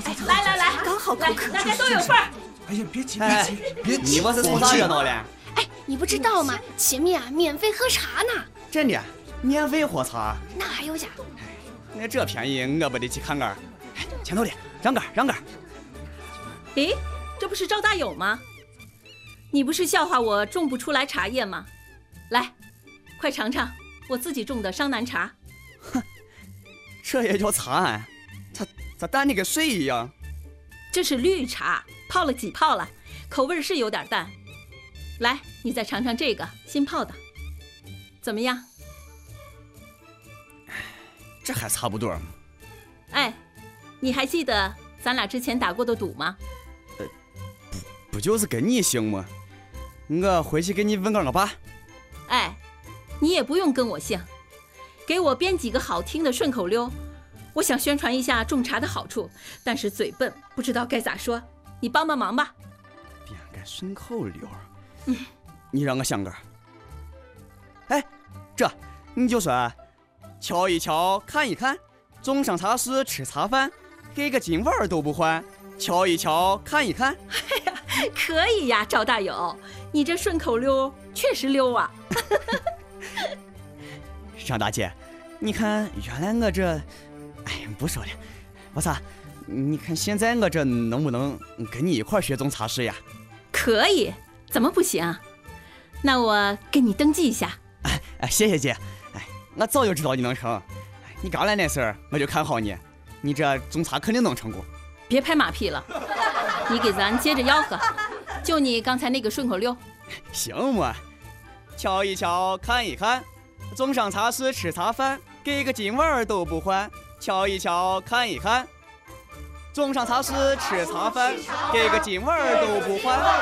来， 刚好口渴， 大家都有份儿。 哎呀，别急， 别急，你们是从啥热闹的？ 哎，你不知道吗？前面啊，免费喝茶呢。 真的，免费喝茶？ 那还有呀？ 那这便宜，我不得去看看。前头的，让杆。 诶，这不是赵大友吗？你不是笑话我种不出来茶叶吗？来，快尝尝我自己种的商南茶。 哼，这也叫茶啊？它淡的跟水一样。 这是绿茶，泡了几泡了，口味是有点淡。来，你再尝尝这个新泡的，怎么样？ 这还差不多。 哎，你还记得咱俩之前打过的赌吗？ 不就是跟你姓吗？我回去给你问个我爸。 哎，你也不用跟我姓，给我编几个好听的顺口溜。我想宣传一下种茶的好处，但是嘴笨，不知道该咋说，你帮帮忙吧。 编个顺口溜。你让我想个。哎，这你就说，瞧一瞧，看一看，种上茶时吃茶饭，给个金碗都不还。瞧一瞧，看一看。 哎呀，可以呀，赵大友，你这顺口溜确实溜啊。 张大姐，你看原来我这，不说了，我啥？你看现在我这能不能跟你一块学种茶师呀？ 可以，怎么不行？那我给你登记一下。 谢谢姐。我早就知道你能成。你刚来那时候我就看好你，你这种茶肯定能成功。 别拍马屁了，你给咱接着吆喝，就你刚才那个顺口溜。 行嘛，瞧一瞧，看一看，种上茶时吃茶饭，给个金碗都不还。瞧一瞧，看一看，种上茶时吃茶饭，给个金碗都不还。